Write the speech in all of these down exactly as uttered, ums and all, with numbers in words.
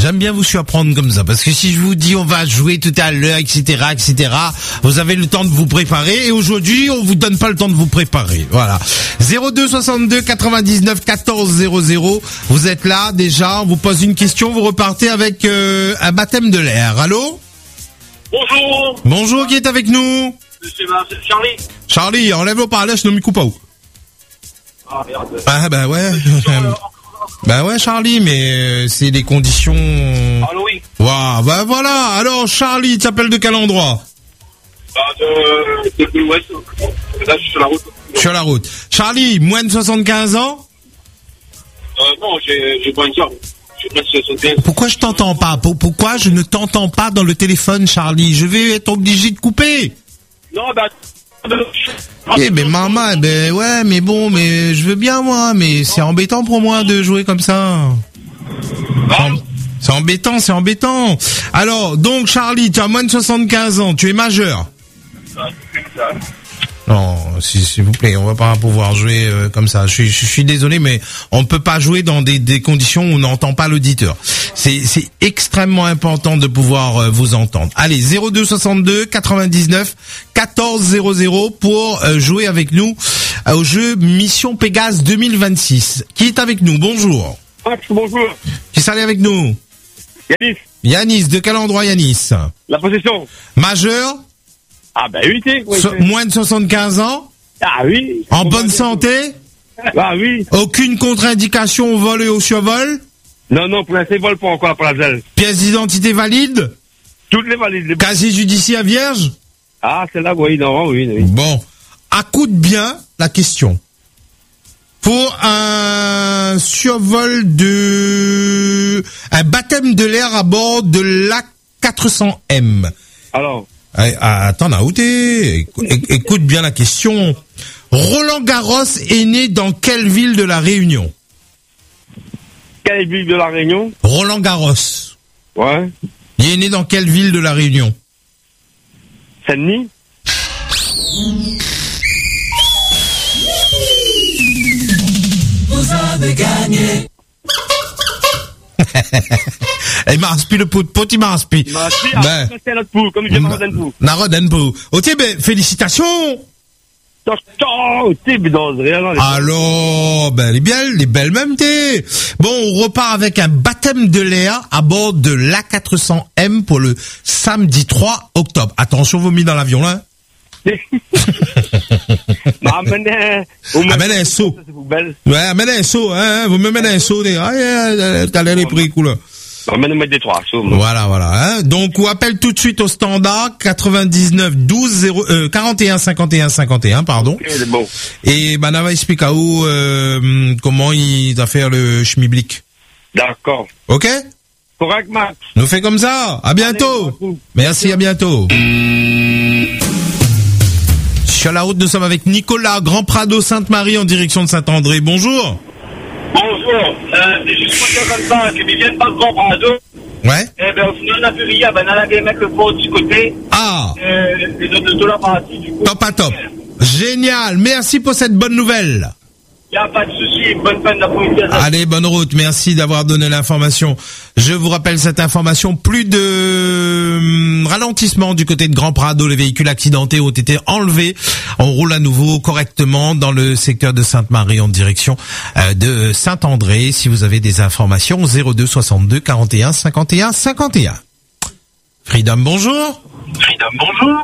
J'aime bien vous surprendre comme ça, parce que si je vous dis on va jouer tout à l'heure, et cetera, et cetera, vous avez le temps de vous préparer, et aujourd'hui, on vous donne pas le temps de vous préparer. Voilà. zéro deux soixante-deux quatre-vingt-dix-neuf quatorze zéro zéro. Vous êtes là, déjà, on vous pose une question, vous repartez avec euh, un baptême de l'air. Allô? Bonjour. Bonjour, qui est avec nous? C'est Charlie. Charlie, enlève le parleur, je ne m'y coupe pas. Ah, merde. Ah, bah ouais. Bah ouais, Charlie, mais c'est des conditions... Allô, oui. Waouh, bah voilà. Alors, Charlie, tu t'appelles de quel endroit? Bah, de... de l'ouest. Là, je suis sur la route. Je suis sur la route. Charlie, moins de soixante-quinze ans? Euh, non, j'ai, j'ai pas une soeur. J'ai moins de soixante-quinze. Pourquoi je t'entends pas? Pourquoi je ne t'entends pas dans le téléphone, Charlie? Je vais être obligé de couper. Non, bah... Eh ben maman, ben ouais, mais bon, mais je veux bien moi, mais c'est embêtant pour moi de jouer comme ça. C'est embêtant, c'est embêtant. Alors, donc Charlie, tu as moins de soixante-quinze ans, tu es majeur. Non, s'il vous plaît, on va pas pouvoir jouer euh, comme ça. Je suis, je suis désolé, mais on ne peut pas jouer dans des, des conditions où on n'entend pas l'auditeur. C'est, c'est extrêmement important de pouvoir euh, vous entendre. Allez, zéro deux soixante-deux quatre-vingt-dix-neuf quatorze zéro zéro pour euh, jouer avec nous euh, au jeu Mission Pégase deux mille vingt-six. Qui est avec nous? Bonjour. Max, bonjour. Qui s'allait avec nous? Yanis. Yanis, de quel endroit Yanis? La possession. Majeur? Ah, bah oui, t'es. So- moins de soixante-quinze ans? Ah oui. En bonne santé? Ah oui. Aucune contre-indication au vol et au survol? Non, non, pour l'instant, ils volent pas encore pour la zèle. Pièce d'identité valide? Toutes les valides. Les... Casier judiciaire vierge? Ah, celle-là, oui, non, oui, oui. Bon, écoute bien la question. Pour un survol de... un baptême de l'air à bord de l'A quatre cents M. Alors? Ah, ah, attends, Naouté, écoute bien la question. Roland Garros est né dans quelle ville de la Réunion? Quelle ville de la Réunion? Roland Garros. Ouais. Il est né dans quelle ville de la Réunion? Saint-Denis? Vous avez gagné. Il m'a inspiré le pot, pot, il m'a inspiré. Il m'a inspiré, ben, c'est notre pou, comme j'ai marre d'un pou. Naroden pou. Ok, ben, félicitations. Oh, t'es bidon, rien. Alors, ben, les belles, les belles même, t'es. Bon, on repart avec un baptême de l'air à bord de l'A quatre cents M pour le samedi trois octobre. Attention, vous mis dans l'avion, là. Amenez un saut. Ouais, amenez un saut, hein. Vous me mettez un saut, des, ah, t'as l'air les prix, cool. Amenez des trois sauts. Voilà, voilà, hein. Donc, on appelle tout de suite au standard quatre-vingt-dix-neuf douze zéro, euh, quarante et un cinquante et un cinquante et un, pardon. Okay, c'est bon. Et, ben, on va expliquer à où, euh, comment il va faire le schmiblik. D'accord. Ok? Correct, Max. Nous fait comme ça. À bientôt. Allez, merci, à bientôt. Sur la route, nous sommes avec Nicolas, Grand Prado, Sainte-Marie, en direction de Saint-André. Bonjour. Bonjour. Euh, je suis pas comme ça, que ils viennent pas de Grand Prado. Ouais. Eh ben, au final, on a plus rien. Ben, on a des mecs le fond du côté. Ah. Euh, les autres de la partie, du coup. Top à top. Génial. Merci pour cette bonne nouvelle. Il n'y a pas de souci, bonne fin d'après-midi. Allez, bonne route, merci d'avoir donné l'information. Je vous rappelle cette information, plus de hum, ralentissement du côté de Grand Prado, les véhicules accidentés ont été enlevés. On roule à nouveau correctement dans le secteur de Sainte-Marie en direction euh, de Saint-André. Si vous avez des informations, zéro deux soixante-deux quarante et un cinquante et un cinquante et un. Freedom, bonjour. Freedom, bonjour.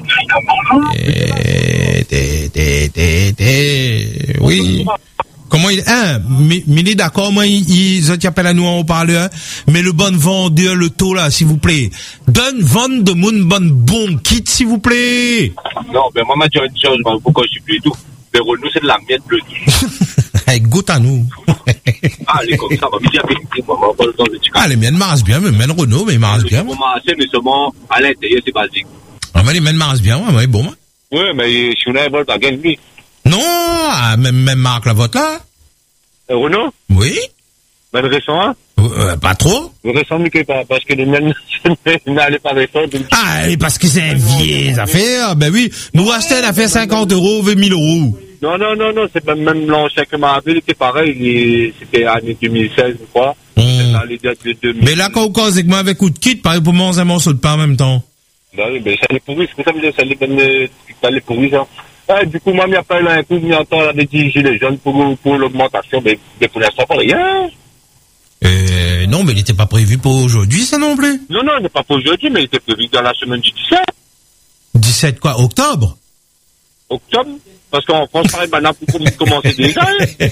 Et, des, des, des, des, oui. Comment il, hein, mais, mais il est d'accord, moi, il, il, il appelle à nous en haut-parleur, mais le bon vendeur, le taux, là, s'il vous plaît. Donne, vendre de mon bon bon kit, s'il vous plaît. Non, ben, moi, ma durée de charge, pourquoi je suis plus tout. Mais nous, c'est de la miette bleue. Hey, goûte à nous. Ah, elle est comme ça, on va me dire, moi, on va pas le temps de chica. Ah, les miennes marchent bien, mais même Renault, mais ils marchent bien. Moi, c'est, mais seulement, à l'intérieur, c'est basique. Ah, mais les miennes marchent bien, ouais, ouais, bon, moi. Oui, mais si on a un vol, t'as gagné. Non, ah, même, même marque la vôtre, là. Euh, Renault? Oui. Ben, le récent, hein? Euh, pas trop. Le récent, mais pas, parce que les miennes, n'allaient pas récent. Ah, et parce que c'est un vieille affaire. Ben oui. Nous achetons une affaire cinquante euros, vingt mille euros. Non, non, non, non, c'est pas même l'ancien que m'a appelé, c'était pareil, il, c'était année deux mille seize, je crois. Mmh. Là, les dates de deux mille. Mais là, quand on cause avec moi avec coup de kit, pareil pour manger un morceau de pain en même temps. Bah oui, mais ça les pourrit, c'est pour ça que ça les donne, ça les pourrit, ça. Ah, du coup, moi, il appelle un coup, il entend avec des gilets jaunes pour, pour l'augmentation, mais, mais pour l'instant, pas rien. Euh, non, mais il n'était pas prévu pour aujourd'hui, ça non plus. Non, non, il n'est pas pour aujourd'hui, mais il était prévu dans la semaine du dix-sept. dix-sept quoi, octobre? Octobre? Parce qu'en France, pareil, maintenant, pour commencer déjà. Hein.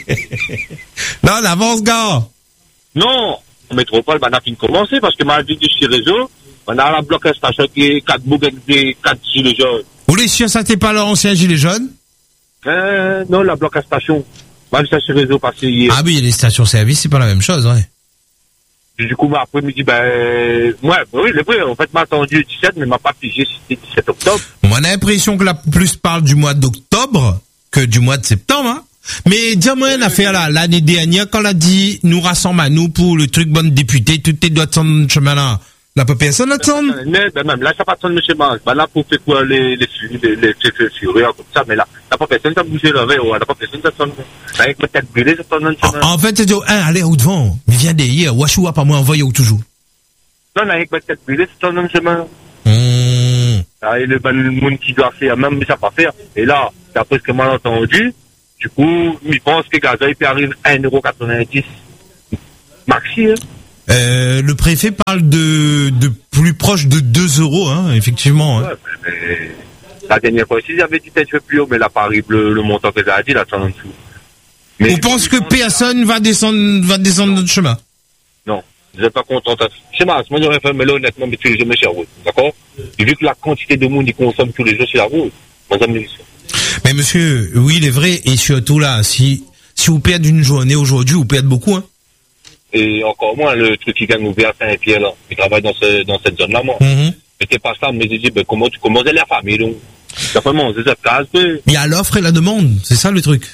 Non, on avance, gars. Non, en métropole, maintenant, fin de commencer, parce que ma vie du sur réseau, on a la bloc station qui est quatre bougs avec des quatre gilets jaunes. Vous les sûr, ça n'était pas l'ancien gilet jaune? Euh, non, la bloc station. Moi, ça sur réseau passé hier. Ah oui, les stations-service, c'est pas la même chose, ouais. Du coup, moi, après, il me dit, ben, ouais, oui, le vrai, en fait, m'a attendu le dix-sept, mais m'a pas pigé, c'était dix-sept octobre. Moi, on a l'impression que la plus parle du mois d'octobre que du mois de septembre, hein. Mais dis-moi une affaire là, l'année dernière, quand on a dit, nous rassemble à nous pour le truc bonne députée, tout est doit de chemin là. La pas personne attendre. Mais, ben, même, là, ça pas attendre, monsieur Marc. Ben, là, pour faire quoi, les, les, les, les, les, fureurs, comme ça, mais là, t'as pas personne qui a bougé là, ouais, t'as pas personne qui a attendre. Avec ma tête brûlée, ça attend, en, en fait, c'est dit, hein, allez, au devant. Mais viens derrière, Wachou pas moi envoyer ou toujours. Non, avec ma tête brûlée, ça attend, chemin. Mmh. Ah, et le, ben, le monde qui doit faire, même, mais ça pas faire. Et là, d'après ce que moi j'ai entendu, du coup, il pense que Gaza, il arrive à un euro quatre-vingt-dix. Maxi, hein. Euh, le préfet parle de, de plus proche de deux euros, hein, effectivement. Hein. Ouais, mais, mais, la dernière fois aussi, j'avais dit peut-être un peu plus haut, mais là, pas arrive le, le montant que ça a dit, là, en dessous. Mais vous pensez que personne va descendre, va descendre notre chemin? Non, je n'ai pas content. C'est marrant, moi, j'aurais fait, mais là, honnêtement, mais tous les jours, mes chers routes, d'accord? Et vu que la quantité de monde, ils consomment tous les jours sur la route, moi, ça me dit ça. Mais monsieur, oui, il est vrai, et surtout là, si, si vous perdez une journée aujourd'hui, vous perdez beaucoup, hein. Et encore moins, le truc qui vient d'ouvrir à Saint-Pierre, là, qui travaille dans, ce, dans cette zone-là, moi. Mm-hmm. J'étais pas ça, mais j'ai dit, ben, comment tu commences la famille, donc? Ça vraiment, c'est ça, case, il y a l'offre et la demande, c'est ça le truc.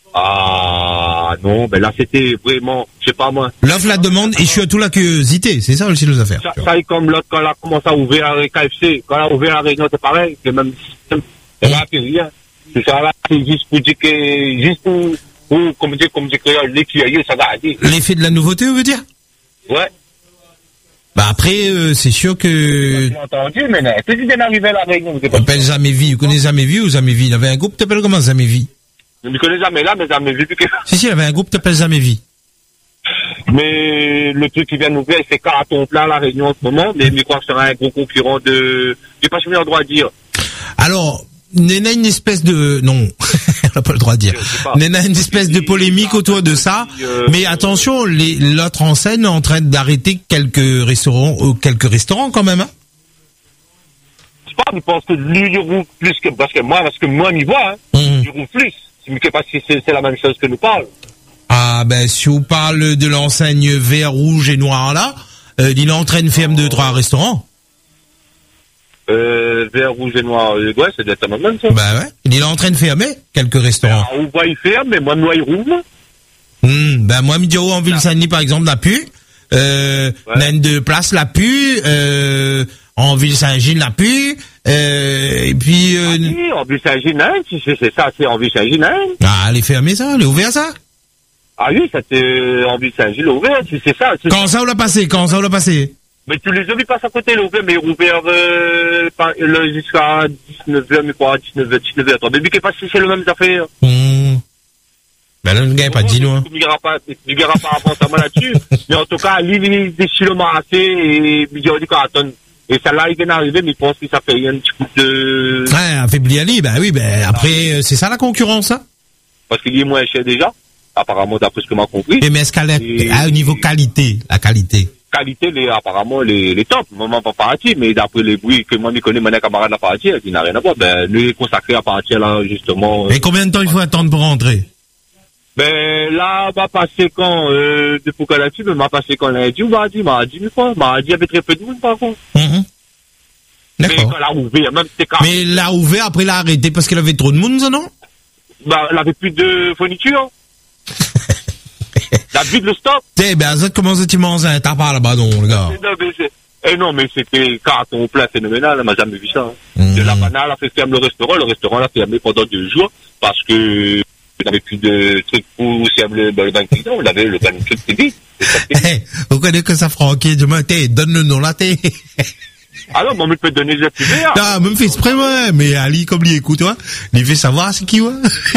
Ah, non, ben là, c'était vraiment, je sais pas moi. L'offre, la demande et surtout la curiosité, c'est ça aussi les affaires. Ça, ça est comme l'autre, quand elle a commencé à ouvrir la K F C, quand elle a ouvert la Réunion, c'est pareil, c'est même système. Elle a appris rien. Tout ça là, c'est juste pour dire que, juste pour, ou, comme dire, comme dire que l'écuyer, ça va dire. L'effet de la nouveauté, vous veut dire? Ouais. Bah après, euh, c'est sûr que... J'ai entendu, mais non, c'est juste d'arriver à la Réunion. On appelle jamais vie, vous connaissez jamais vie ou jamais vie? Il avait un groupe qui t'appelle comment jamais vie? Je ne connais jamais là, mais jamais vu que... Si, si, il avait un groupe qui t'appelle jamais vie. Mais le truc qui vient d'ouvrir, c'est carton plein à la Réunion en ce moment, mais je crois que ce sera un gros concurrent de... J'ai pas le droit de dire. Alors, Néna une espèce de... Non, on n'a pas le droit de dire. Néna une espèce de polémique autour de ça. Mais attention, les, l'autre enseigne est en train d'arrêter quelques restaurants, euh, quelques restaurants quand même, hein. Je sais pas, je pense que lui, il roule plus que... Parce que moi, parce que moi, m'y vois, hein. Mmh. Il roule plus. Mais que pas si c'est, c'est la même chose que nous parle. Ah, ben, si on parle de l'enseigne vert, rouge et noir là, euh, il est en train de fermer deux, trois restaurants. Euh, vert, rouge et noir, euh, ouais, c'est d'être la même chose. Bah ouais, il est en train de fermer quelques restaurants. Alors, on voit il ferme, mais moi, moi, il roule. Hum, ben, moi, Midio, en Ville-Saint-Denis, par exemple, la pu. Euh, ouais. Naine de place, la pu. Euh, en Ville-Saint-Gilles, la pu. Euh, et puis, euh... Ah, oui, en Ville-Saint-Gilles, hein, si c'est, c'est ça, c'est en Ville-Saint-Gilles, hein. Ah, elle est fermée, ça, elle est ouverte, ça. Ah oui, ça, c'est en Ville-Saint-Gilles, ouvert, si c'est ça. C'est... Quand ça, on l'a passé, quand ça, on l'a passé. Mais tu les as vu passer à côté, l'ouvert, mais ouvert, euh, le, jusqu'à dix-neuf heures, mais quoi, dix-neuf heures, dix-neuf heures. Mais vu que pas si c'est le même affaire. Mmh. Ben là, le gars, pas dit, nous, hein. Tu ne diras pas, tu ne diras pas avant ça, moi, là-dessus. Mais en tout cas, lui, il des kilomètres assez, et il dit, on dit qu'on attend. Et celle-là, il vient d'arriver, mais il pense que ça fait un petit coup de... Ouais, affaibli Ali, ben oui, ben après, ah. c'est ça la concurrence, hein. Parce qu'il est moins cher déjà, apparemment, d'après ce que m'a compris. Et mais est-ce qu'elle est, et... au niveau qualité, la qualité? Qualité, les, apparemment, les, les top. Maman pas parti, mais d'après les bruits que moi, je connais, mon camarade à partir, qui n'a rien à voir, ben, lui est consacré à partir, là, justement. Et combien de temps il faut attendre pour rentrer? Ben, là, m'a passé quand, euh, depuis qu'elle a tué, m'a passé quand lundi ou mardi, mardi, une fois. Mardi, il y avait très peu de monde, par contre. Mm-hmm. D'accord. Mais quand elle a ouvert, même c'était quand... Mais elle a ouvert, après elle a arrêté parce qu'elle avait trop de monde, ça, non? Bah, elle avait plus de fourniture. La vide le stock. Eh ben, ça commence à te manger un tapard là-bas, non, le gars. Non, mais c'est... Eh non, mais c'était carton plein phénoménal, elle m'a jamais vu ça. Hein. Mmh. De la banane, elle a fait fermer le restaurant, le restaurant l'a fermé pendant deux jours, parce que, n'avait plus de trucs pour servir le, le banc client, on avait le banc truc T V. Hey, vous connaissez que ça, Francky, du matin, donne le nom là, t'es. Alors, moi, je peux te donner les P V A. Non, même fait exprès, ouais, mais Ali, comme il écoute, ouais, il fait savoir c'est qui, ouais.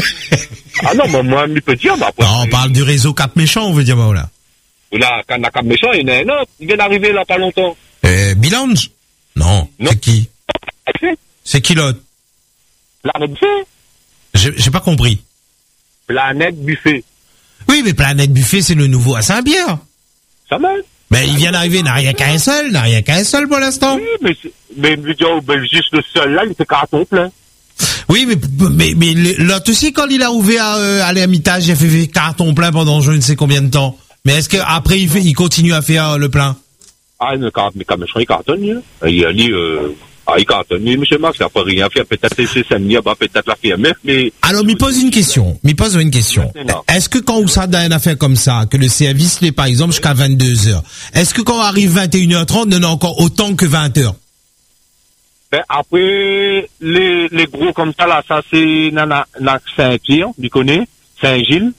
Ah non, moi, moi, je peux dire, bah, après. Non, on parle du réseau Cap Méchant, on veut dire, bah, là. Là, quand on a Cap Méchant, il y en a un autre, il vient d'arriver là, pas longtemps. Euh, Bilange? Non, Non. c'est qui? C'est qui l'autre? Planète Buffet. J'ai, j'ai pas compris. Planète Buffet. Oui, mais Planète Buffet, c'est le nouveau à Saint-Pierre. Ça va? Mais il vient d'arriver, il n'a rien qu'un seul, n'a rien qu'un seul pour l'instant. Oui, mais, c'est- mais, mais, oh, ben, juste le seul là, il fait carton plein. Oui, mais, mais, mais l'autre aussi, quand il a ouvert à euh, aller à Mitage, il a fait carton plein pendant je ne sais combien de temps. Mais est-ce qu'après, il fait, il continue à faire euh, le plein? Ah, mais quand, mais quand même, il cartonne, hein. Il a dit, euh, ah, il cartonne, monsieur Max, il n'a pas rien fait, peut-être c'est samedi, bah, peut-être la F M F, mais. Alors, m'y pose une question. M'y pose une question. Maintenant. Est-ce que quand ça a une affaire comme ça, que le service l'est par exemple jusqu'à vingt-deux heures, est-ce que quand on arrive vingt et une heures trente, il y en a encore autant que vingt heures? Ben, après, les, les gros comme ça, là, ça, c'est, Nana, Nana Saint-Pierre, tu connais, Saint-Gilles.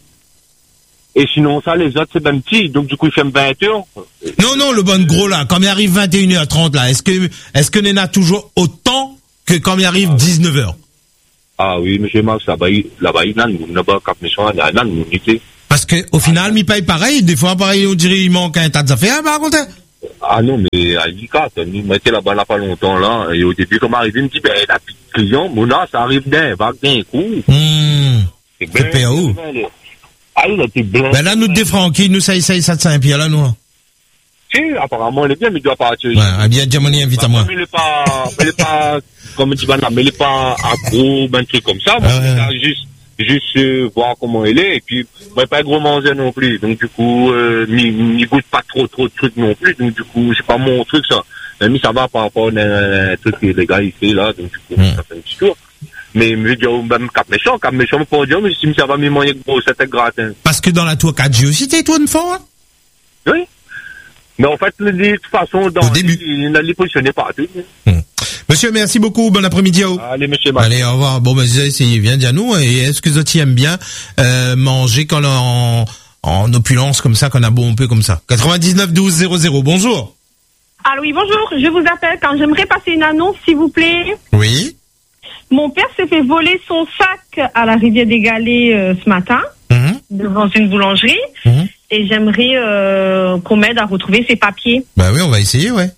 Et sinon, ça, les autres, c'est ben petit, donc du coup, ils ferment vingt heures. Non, non, le bon gros là, quand il arrive vingt et une heures trente là, est-ce que, est-ce que il y en a toujours autant que quand il arrive dix-neuf heures? Ah oui, monsieur Max, là-bas, il- là-bas, il y a un, là-bas, Cap Méchant, il y a un, unité. Parce que, au final, mi paye pareil, des fois, pareil, on dirait, il manque un tas d'affaires, par contre. Ah non, mais à l'I C A, il m'était là-bas, là, pas longtemps, là, et au début, comme arrivé, il me dit, ben, la petite client, mon là, ça arrive d'un, va d'un coup. Hum. C'est C'est P A O. Ah, il a été blanc. Ben là, nous, des Francky, nous, ça, ça, ça de Saint-Pierre, là, nous. Si, apparemment, il est bien, mais il doit partir. Ouais, bien, Diamoni, invite à moi. Mais il est pas, mais il est pas, comme dit Bana, mais il est pas accro, ben, truc comme ça. Moi, Ah ouais. il a juste, juste, euh, voir comment il est, et puis, moi, pas gros manger non plus. Donc, du coup, euh, il goûte pas trop, trop de trucs non plus. Donc, du coup, c'est pas mon truc, ça. Mais ça va par rapport à un truc que les gars, ils font là. Donc, du coup, Mm. ça fait un petit tour. Mais, me dire, même Cap Méchant, Cap Méchant, pour dire, mais si ça va me manger gros, c'était gratin. Parce que dans la tour quatre G aussi, t'es toi, une fois, hein? Oui. Mais en fait, de toute façon, dans, Au début. il n'a les positionné partout. Hum. Monsieur, merci beaucoup, bon après-midi à vous. Allez, monsieur Max. Allez, au revoir. Bon, ben, essayez, viens, dis à nous. Et est-ce que vous autres aiment bien, euh, manger quand on est en, en opulence comme ça, qu'on a bon un peu comme ça? quatre-vingt-dix-neuf douze zéro zéro, bonjour. Alors oui, bonjour, je vous appelle quand j'aimerais passer une annonce, s'il vous plaît. Oui. Mon père s'est fait voler son sac à la rivière des Galets euh, ce matin, Mhm. devant une boulangerie, Mhm. et j'aimerais euh, qu'on m'aide à retrouver ses papiers. Bah oui, on va essayer, ouais.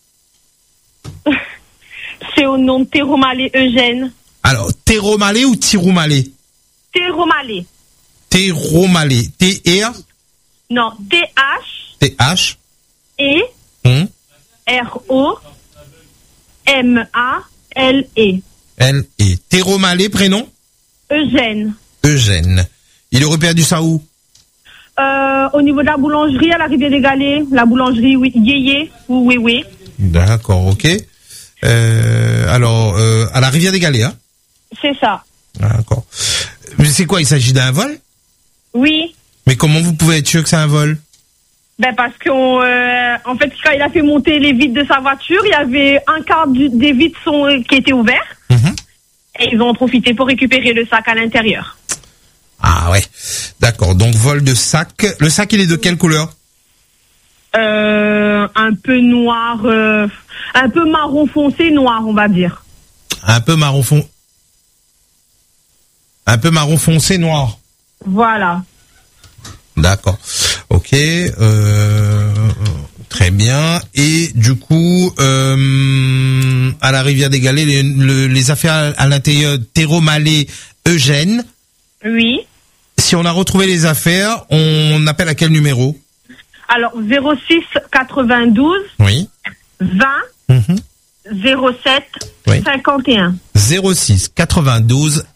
C'est au nom de Théromalé Eugène. Alors, Téromalé ou Tiroumalé? Théromalé. Téromalé. T-R, Non, T-H T-H, E hum, R O M A L E. L, E. Téromalé, prénom? Eugène. Eugène. Il aurait perdu ça où? Euh, au niveau de la boulangerie à la rivière des Galets, la boulangerie oui, Yéyé ou Oui Oui. D'accord, ok. Euh, alors, euh, à la rivière des Galets, hein? C'est ça. D'accord. Mais c'est quoi, il s'agit d'un vol? Oui. Mais comment vous pouvez être sûr que c'est un vol? Ben parce qu'on, euh, en fait, quand il a fait monter les vitres de sa voiture, il y avait un quart du, des vitres sont, qui étaient ouverts. Mhm. Et ils ont en profité pour récupérer le sac à l'intérieur. Ah ouais, d'accord. Donc vol de sac. Le sac, il est de quelle couleur? Euh, un peu noir, euh, un peu marron foncé noir, on va dire. Un peu marron fon... Un peu marron foncé noir. Voilà. D'accord. Ok. Euh, très bien. Et du coup, euh, à la rivière des Galets, les, le- les affaires à l'intérieur, Téromalé, Eugène. Oui. Si on a retrouvé les affaires, on appelle à quel numéro? Alors zéro six quatre-vingt-douze Oui. vingt Mhm. zéro sept Oui. cinquante et un. zéro six quatre-vingt-douze